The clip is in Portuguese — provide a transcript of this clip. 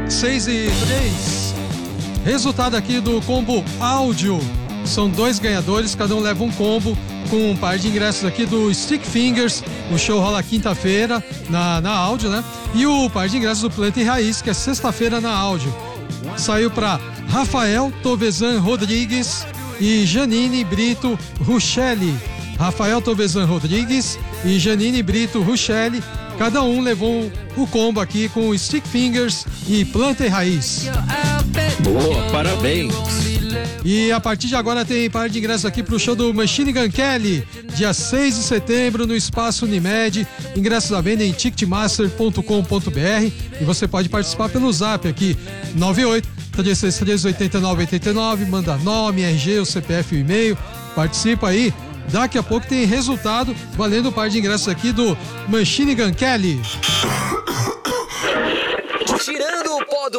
6:03. Resultado aqui do combo áudio. São 2 ganhadores, cada um leva um combo com um par de ingressos aqui do Stick Fingers. O show rola quinta-feira na áudio, né? E o par de ingressos do Planta e Raiz, que é sexta-feira na áudio. Saiu para Rafael Tovezan Rodrigues e Janine Brito Ruchelli. Rafael Tovezan Rodrigues e Janine Brito Ruchelli. Cada um levou o combo aqui com Stick Fingers e Planta e Raiz. Boa, parabéns. E a partir de agora tem par de ingressos aqui pro show do Machine Gun Kelly, dia 6 de setembro no Espaço Unimed. Ingressos à venda em ticketmaster.com.br e você pode participar pelo zap aqui, 98-363-8989, manda nome, RG, o CPF e o e-mail, participa aí. Daqui a pouco tem resultado valendo o par de ingressos aqui do Machine Gun Kelly. Tirando o pó do